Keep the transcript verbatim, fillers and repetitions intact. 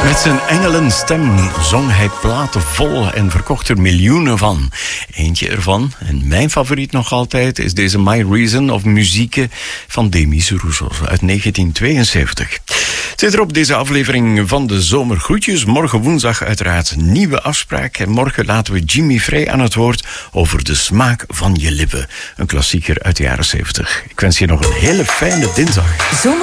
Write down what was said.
Met zijn engelenstem zong hij platen vol en verkocht er miljoenen van. Eentje ervan, en mijn favoriet nog altijd, is deze My Reason of Muziek van Demis Roussos uit negentien tweeënzeventig. Het zit erop, deze aflevering van de Zomergroetjes. Morgen woensdag uiteraard nieuwe afspraak. En morgen laten we Jimmy Frey aan het woord over de smaak van je lippen. Een klassieker uit de jaren zeventig. Ik wens je nog een hele fijne dinsdag.